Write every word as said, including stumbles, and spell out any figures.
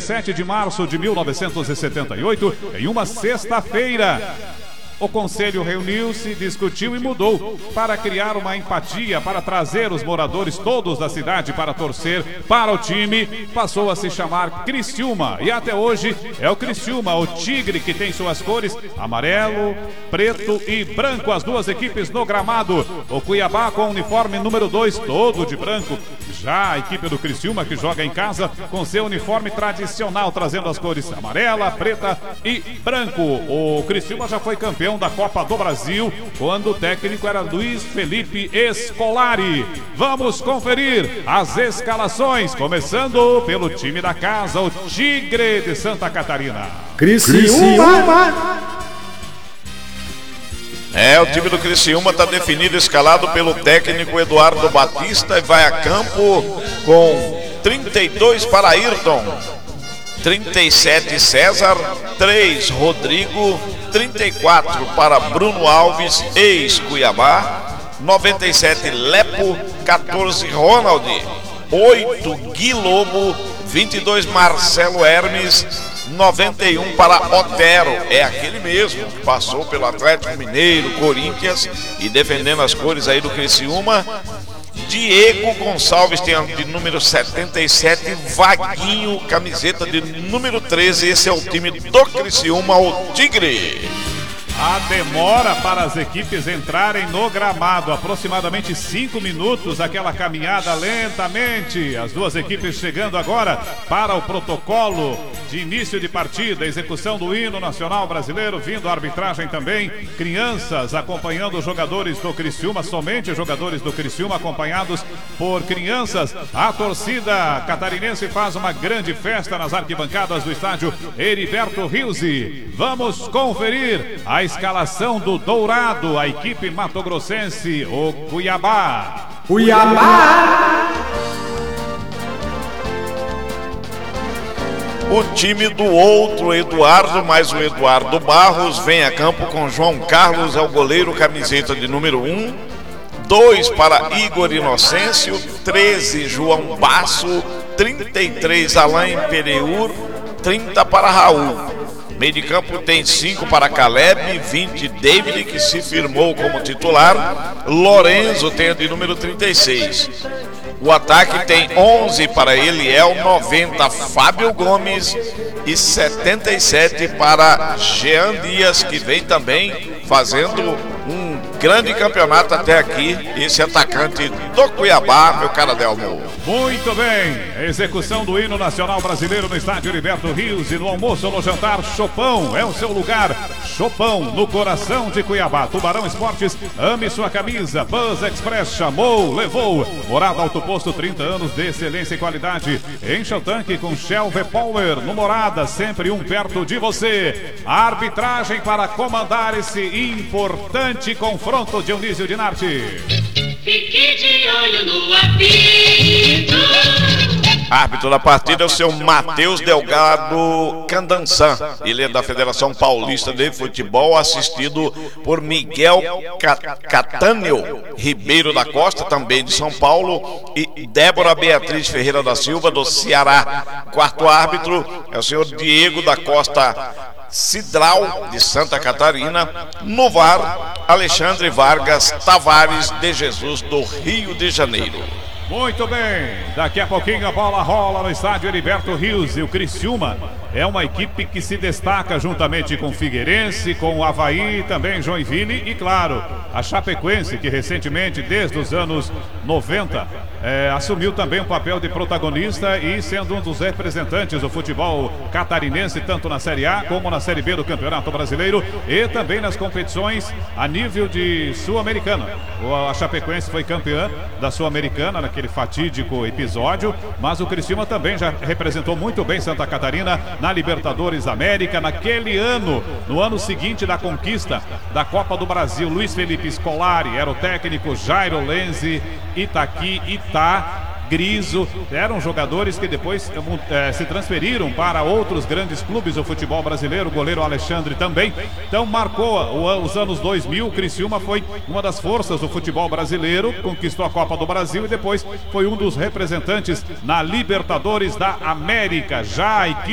dezessete de março de mil novecentos e setenta e oito, em uma sexta-feira. O conselho reuniu-se, discutiu e mudou para criar uma empatia, para trazer os moradores todos da cidade para torcer para o time. Passou a se chamar Criciúma e até hoje é o Criciúma, o Tigre, que tem suas cores amarelo, preto e branco, as duas equipes no gramado. O Cuiabá com o uniforme número dois, todo de branco. Já a equipe do Criciúma, que joga em casa, com seu uniforme tradicional, trazendo as cores amarela, preta e branco. O Criciúma já foi campeão da Copa do Brasil, quando o técnico era Luiz Felipe Scolari. Vamos conferir as escalações, começando pelo time da casa, o Tigre de Santa Catarina. Criciúma! É, o time do Criciúma está definido, escalado pelo técnico Eduardo Batista, e vai a campo com trinta e dois para Ayrton, trinta e sete César, três Rodrigo, trinta e quatro para Bruno Alves, ex-Cuiabá, noventa e sete Lepo, quatorze Ronald, oito Gui Lobo, vinte e dois Marcelo Hermes, noventa e um para Otero, é aquele mesmo que passou pelo Atlético Mineiro, Corinthians, e defendendo as cores aí do Criciúma. Diego Gonçalves tem de número setenta e sete, Vaguinho, camiseta de número treze. Esse é o time do Criciúma, o Tigre. A demora para as equipes entrarem no gramado, aproximadamente cinco minutos, aquela caminhada lentamente. As duas equipes chegando agora para o protocolo de início de partida, execução do hino nacional brasileiro, vindo a arbitragem também. Crianças acompanhando os jogadores do Criciúma, somente jogadores do Criciúma acompanhados por crianças. A torcida catarinense faz uma grande festa nas arquibancadas do estádio Heriberto Rilzi. Vamos conferir a escalação do Dourado, a equipe matogrossense, o Cuiabá. Cuiabá! O time do outro Eduardo, mais o Eduardo Barros, vem a campo com João Carlos, é o goleiro, camiseta de número um. dois para Igor Inocêncio, treze João Basso, trinta e três Alain Pereur, trinta para Raul. Meio de campo tem cinco para Caleb, vinte David, que se firmou como titular. Lorenzo tem a de número trinta e seis. O ataque tem onze para Eliel, noventa Fábio Gomes e setenta e sete para Jean Dias, que vem também fazendo um grande campeonato até aqui. Esse atacante do Cuiabá, meu cara Delmo. Muito bem, execução do hino nacional brasileiro no estádio Heriberto Rios, e no almoço ou no jantar, Chopão é o seu lugar. Chopão, no coração de Cuiabá. Tubarão Esportes, ame sua camisa. Buzz Express, chamou, levou. Morada Auto Posto, trinta anos de excelência e qualidade. Encha o tanque com Shell V-Power. No Morada, sempre um perto de você. A arbitragem para comandar esse importante confronto, Dionísio Dinarte. Fique de olho no apito. Árbitro da partida é o seu Matheus Delgado Candançan. Ele é da Federação Paulista de Futebol, assistido por Miguel Catânio Ribeiro da Costa, também de São Paulo, e Débora Beatriz Ferreira da Silva, do Ceará. Quarto árbitro é o senhor Diego da Costa Cidral, de Santa Catarina. No V A R, Alexandre Vargas Tavares de Jesus, do Rio de Janeiro. Muito bem, daqui a pouquinho a bola rola no estádio Heriberto Rios, e o Criciúma é uma equipe que se destaca juntamente com Figueirense, com o Avaí, também Joinville e, claro, a Chapecoense, que recentemente, desde os anos noventa, é, assumiu também um papel de protagonista e sendo um dos representantes do futebol catarinense, tanto na Série A como na Série B do Campeonato Brasileiro e também nas competições a nível de Sul-Americana. A Chapecoense foi campeã da Sul-Americana naquele fatídico episódio, mas o Criciúma também já representou muito bem Santa Catarina na Libertadores América, naquele ano, no ano seguinte da conquista da Copa do Brasil. Luiz Felipe Scolari era o técnico, Jairo Lenzi, Itaqui, Itá, Griso, eram jogadores que depois é, se transferiram para outros grandes clubes do futebol brasileiro. O goleiro Alexandre também. Então marcou o, os anos dois mil. O Criciúma foi uma das forças do futebol brasileiro, conquistou a Copa do Brasil e depois foi um dos representantes na Libertadores da América. Já a equipe